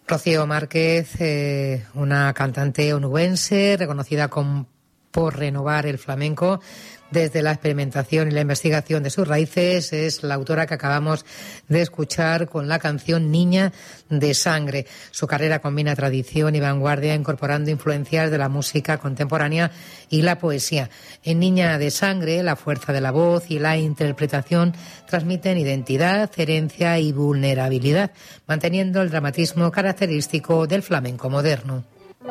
Rocío Márquez, una cantante onubense reconocida por renovar el flamenco desde la experimentación y la investigación de sus raíces, es la autora que acabamos de escuchar con la canción Niña de Sangre. Su carrera combina tradición y vanguardia, incorporando influencias de la música contemporánea y la poesía. En Niña de Sangre, la fuerza de la voz y la interpretación transmiten identidad, herencia y vulnerabilidad, manteniendo el dramatismo característico del flamenco moderno.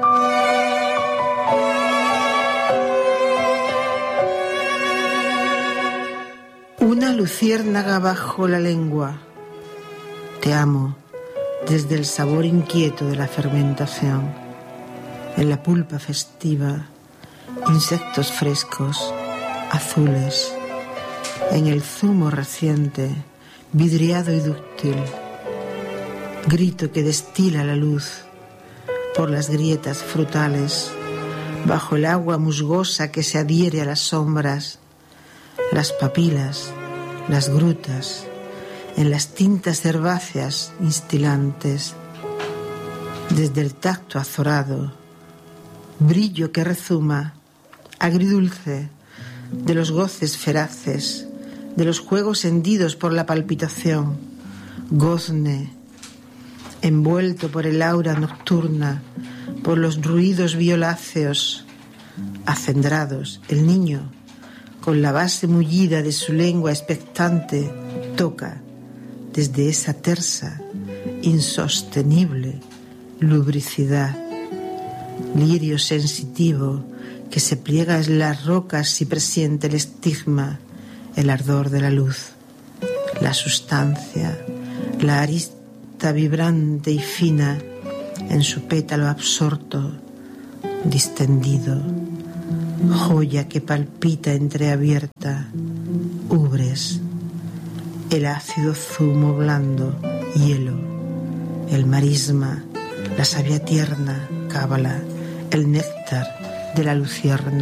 Una luciérnaga bajo la lengua. Te amo desde el sabor inquieto de la fermentación. En la pulpa festiva, insectos frescos, azules. En el zumo reciente, vidriado y dúctil. Grito que destila la luz por las grietas frutales, bajo el agua musgosa que se adhiere a las sombras. Las papilas, las grutas, en las tintas herbáceas instilantes, desde el tacto azorado, brillo que rezuma, agridulce, de los goces feraces, de los juegos hendidos por la palpitación, gozne, envuelto por el aura nocturna, por los ruidos violáceos, acendrados, el niño, con la base mullida de su lengua expectante, toca desde esa tersa, insostenible lubricidad. Lirio sensitivo que se pliega en las rocas y presiente el estigma, el ardor de la luz, la sustancia, la arista vibrante y fina en su pétalo absorto, distendido. Joya que palpita entreabierta, ubres, el ácido zumo blando, hielo, el marisma, la savia tierna, cábala, el néctar de la lucierna.